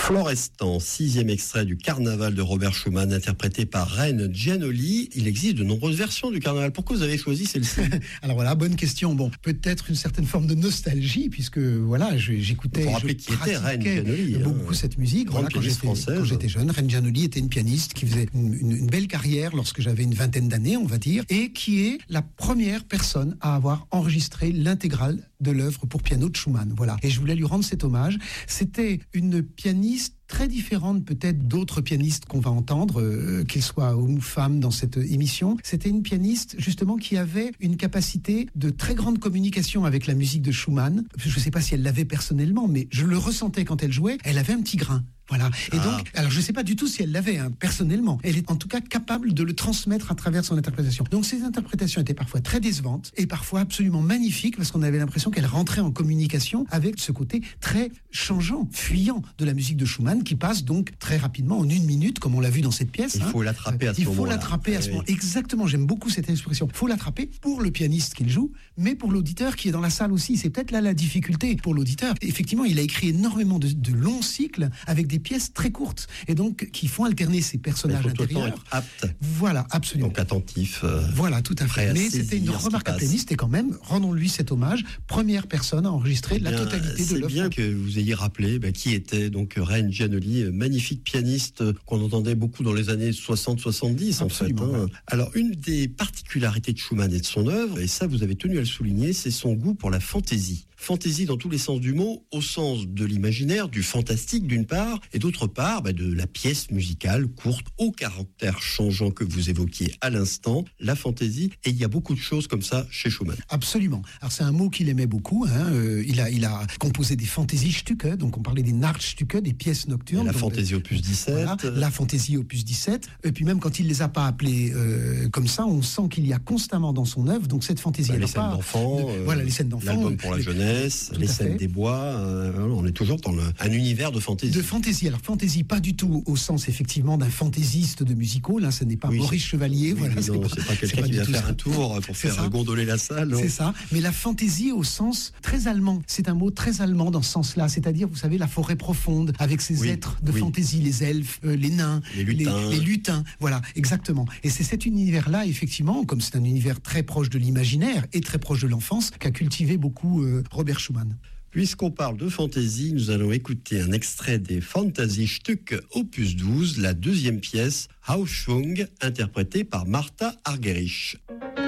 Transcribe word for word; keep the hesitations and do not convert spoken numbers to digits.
Florestan, sixième extrait du Carnaval de Robert Schumann, interprété par Reine Giannoli. Il existe de nombreuses versions du Carnaval. Pourquoi vous avez choisi celle-ci? Alors voilà, bonne question. Bon, peut-être une certaine forme de nostalgie, puisque voilà, je, j'écoutais, Pour je rappeler qui était Reine Giannoli, beaucoup hein. cette musique. Grande Voilà, quand pianiste j'étais, française. quand j'étais jeune, Reine Giannoli était une pianiste qui faisait une, une, une belle carrière lorsque j'avais une vingtaine d'années, on va dire, et qui est la première personne à avoir enregistré l'intégrale de l'œuvre pour piano de Schumann. Voilà. Et je voulais lui rendre cet hommage. C'était une pianiste très différente peut-être d'autres pianistes qu'on va entendre, euh, qu'ils soient hommes ou femmes dans cette émission. C'était une pianiste justement qui avait une capacité de très grande communication avec la musique de Schumann. Je ne sais pas si elle l'avait personnellement, mais je le ressentais quand elle jouait. Elle avait un petit grain. Voilà. Et ah. donc, alors je ne sais pas du tout si elle l'avait hein, personnellement. Elle est en tout cas capable de le transmettre à travers son interprétation. Donc ces interprétations étaient parfois très décevantes et parfois absolument magnifiques parce qu'on avait l'impression qu'elle rentrait en communication avec ce côté très changeant, fuyant de la musique de Schumann qui passe donc très rapidement en une minute, comme on l'a vu dans cette pièce. Il faut hein. l'attraper à ce Il moment-là. faut l'attraper à ce moment. Exactement. J'aime beaucoup cette expression. Il faut l'attraper pour le pianiste qu'il joue, mais pour l'auditeur qui est dans la salle aussi. C'est peut-être là la difficulté pour l'auditeur. Effectivement, il a écrit énormément de, de longs cycles avec des pièces très courtes et donc qui font alterner ces personnages il faut intérieurs. Tout le temps être apte. Voilà, absolument. Donc attentif. Euh, voilà, tout à fait. Mais c'était une remarquable pianiste et quand même, rendons-lui cet hommage. Première personne à enregistrer eh bien, la totalité de l'œuvre. C'est bien que vous ayez rappelé ben, qui était donc Reine Giannoli, magnifique pianiste qu'on entendait beaucoup dans les années soixante soixante-dix en fait. Hein. Ouais. Alors une des particularités de Schumann et de son œuvre, et ça vous avez tenu à le souligner, c'est son goût pour la fantaisie. Fantaisie dans tous les sens du mot, au sens de l'imaginaire, du fantastique d'une part, et d'autre part bah, de la pièce musicale courte au caractère changeant que vous évoquiez à l'instant, la fantaisie, et il y a beaucoup de choses comme ça chez Schumann. Absolument. Alors c'est un mot qu'il aimait beaucoup, hein. euh, il, a, il a composé des Fantasie-Stücke, donc on parlait des Nachtstücke, des pièces nocturnes. Et la donc, fantaisie opus dix-sept. Voilà, la fantaisie opus dix-sept, et puis même quand il les a pas appelées euh, comme ça, on sent qu'il y a constamment dans son œuvre, donc cette fantaisie. Bah, les scènes pas, d'enfants, de, euh, voilà, les scènes d'enfants, l'album pour la les, jeunesse, les scènes fait. des bois, euh, on est toujours dans le, un univers de fantaisie. De fantaisie, alors fantaisie pas du tout au sens effectivement d'un fantaisiste de musical, là, ce n'est pas oui, Maurice Chevalier, oui, voilà, oui, c'est, non, pas, c'est pas quelqu'un c'est pas qui va faire ça. Un tour pour faire ça. Gondoler la salle. Non. C'est ça, mais la fantaisie au sens très allemand, c'est un mot très allemand dans ce sens-là, c'est-à-dire, vous savez, la forêt profonde, avec ses oui, êtres de oui. fantaisie, les elfes, euh, les nains, les lutins. Les, les lutins, voilà, exactement. Et c'est cet univers-là, effectivement, comme c'est un univers très proche de l'imaginaire et très proche de l'enfance, qu'a cultivé beaucoup euh, Robert Schumann. Puisqu'on parle de fantaisie, nous allons écouter un extrait des Fantasie-Stücke opus douze, la deuxième pièce, Aufschwung, interprétée par Martha Argerich.